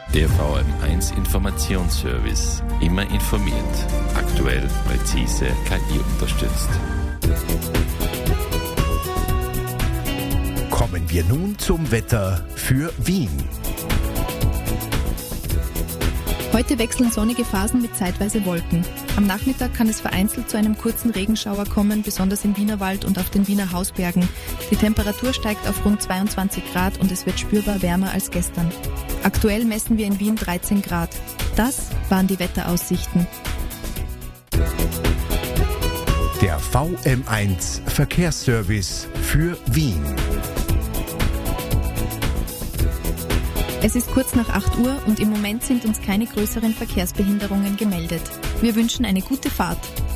Der VM1 Informationsservice. Immer informiert. Aktuell, präzise, KI unterstützt. Kommen wir nun zum Wetter für Wien. Heute wechseln sonnige Phasen mit zeitweise Wolken. Am Nachmittag kann es vereinzelt zu einem kurzen Regenschauer kommen, besonders im Wienerwald und auf den Wiener Hausbergen. Die Temperatur steigt auf rund 22 Grad und es wird spürbar wärmer als gestern. Aktuell messen wir in Wien 13 Grad. Das waren die Wetteraussichten. Der VM1 Verkehrsservice für Wien. Es ist kurz nach 8 Uhr und im Moment sind uns keine größeren Verkehrsbehinderungen gemeldet. Wir wünschen eine gute Fahrt.